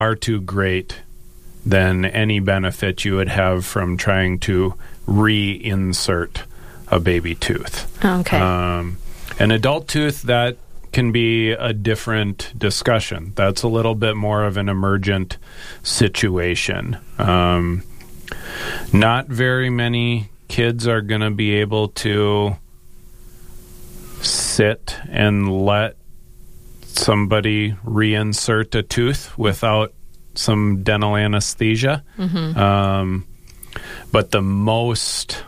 far too great than any benefit you would have from trying to reinsert a baby tooth. Okay. An adult tooth, that can be a different discussion. That's a little bit more of an emergent situation. Not very many kids are going to be able to sit and let somebody reinsert a tooth without some dental anesthesia. But the most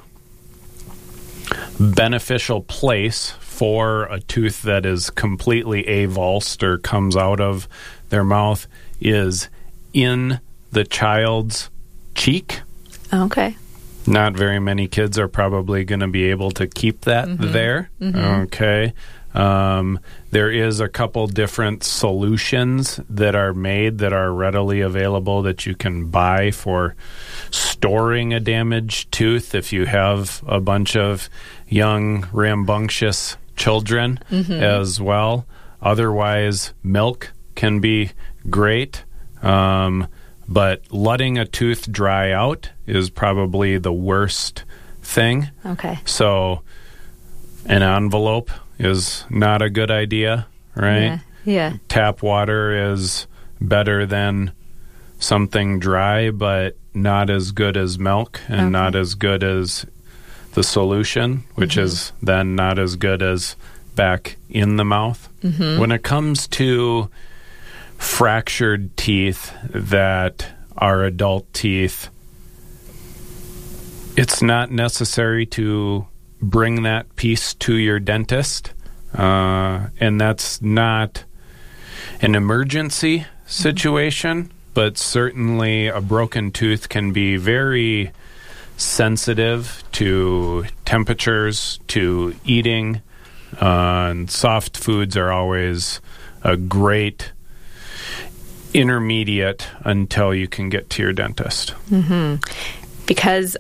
beneficial place for a tooth that is completely avulsed or comes out of their mouth is in the child's cheek. Okay. Not very many kids are probably going to be able to keep that there. Okay. There is a couple different solutions that are made that are readily available that you can buy for storing a damaged tooth if you have a bunch of young, rambunctious children as well. Otherwise, milk can be great. But letting a tooth dry out is probably the worst thing. Okay. So an envelope is not a good idea, right? Yeah. Tap water is better than something dry, but not as good as milk and not as good as the solution, which is then not as good as back in the mouth. When it comes to fractured teeth that are adult teeth, it's not necessary to bring that piece to your dentist, and that's not an emergency situation, but certainly a broken tooth can be very sensitive to temperatures, to eating, and soft foods are always a great intermediate until you can get to your dentist. Because,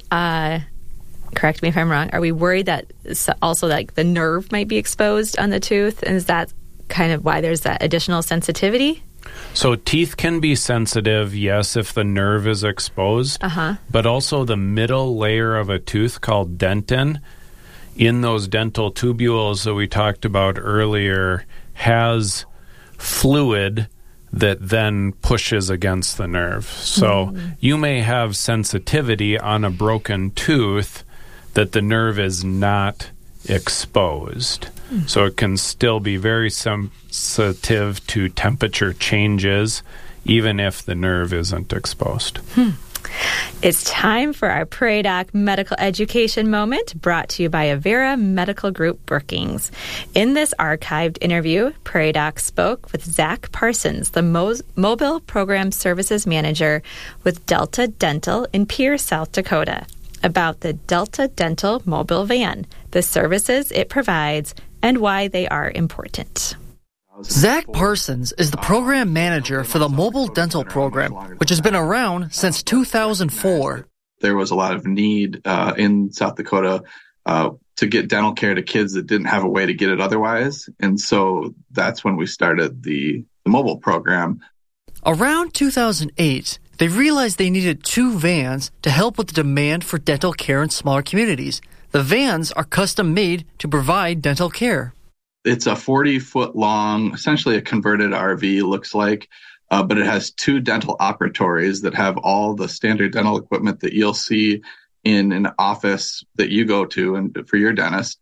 correct me if I'm wrong, are we worried that also like the nerve might be exposed on the tooth? And is that kind of why there's that additional sensitivity? So teeth can be sensitive, yes, if the nerve is exposed, but also the middle layer of a tooth called dentin in those dental tubules that we talked about earlier has fluid that then pushes against the nerve. So you may have sensitivity on a broken tooth that the nerve is not exposed. So it can still be very sensitive to temperature changes, even if the nerve isn't exposed. It's time for our Prairie Doc Medical Education Moment, brought to you by Avera Medical Group Brookings. In this archived interview, Prairie Doc spoke with Zach Parsons, the Mobile Program Services Manager with Delta Dental in Pierce, South Dakota, about the Delta Dental mobile van, the services it provides, and why they are important. Zach Parsons is the program manager for the Mobile Dental Program, which has been around since 2004. There was a lot of need in South Dakota to get dental care to kids that didn't have a way to get it otherwise. And so that's when we started the mobile program. Around 2008, they realized they needed 2 vans to help with the demand for dental care in smaller communities. The vans are custom made to provide dental care. It's a 40-foot long, essentially a converted RV, looks like, but it has 2 dental operatories that have all the standard dental equipment that you'll see in an office that you go to and for your dentist.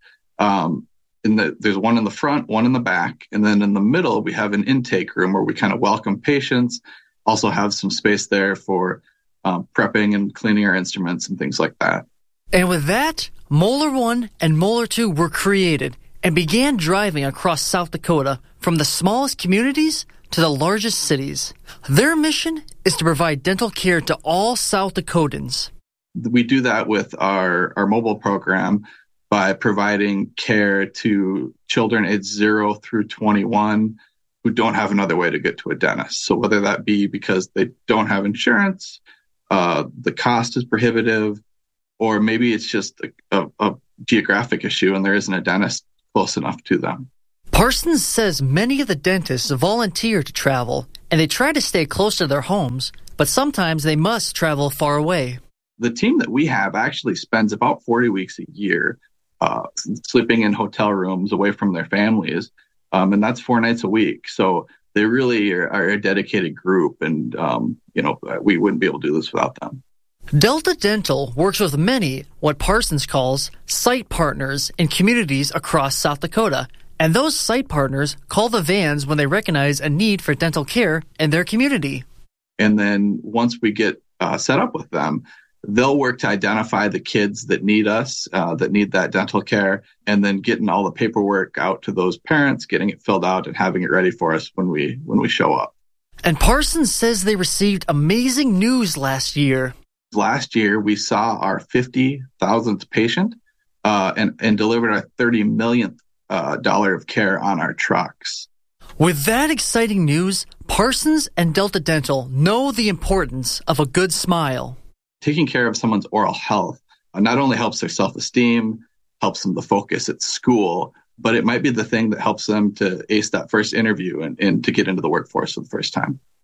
There's one in the front, one in the back, and then in the middle we have an intake room where we kind of welcome patients. Also have some space there for prepping and cleaning our instruments and things like that. And with that, Molar 1 and Molar 2 were created and began driving across South Dakota from the smallest communities to the largest cities. Their mission is to provide dental care to all South Dakotans. We do that with our mobile program by providing care to children aged 0 through 21 who don't have another way to get to a dentist. So whether that be because they don't have insurance, the cost is prohibitive, or maybe it's just a geographic issue and there isn't a dentist close enough to them. Parsons says many of the dentists volunteer to travel and they try to stay close to their homes, but sometimes they must travel far away. The team that we have actually spends about 40 weeks a year sleeping in hotel rooms away from their families, and that's 4 nights a week. So they really are a dedicated group, and we wouldn't be able to do this without them. Delta Dental works with many, what Parsons calls, site partners in communities across South Dakota, and those site partners call the vans when they recognize a need for dental care in their community. And then once we get set up with them, they'll work to identify the kids that need us, that need that dental care, and then getting all the paperwork out to those parents, getting it filled out and having it ready for us when we show up. And Parsons says they received amazing news last year. Last year, we saw our 50,000th patient and delivered our $30 millionth dollar of care on our trucks. With that exciting news, Parsons and Delta Dental know the importance of a good smile. Taking care of someone's oral health not only helps their self-esteem, helps them to focus at school, but it might be the thing that helps them to ace that first interview and to get into the workforce for the first time.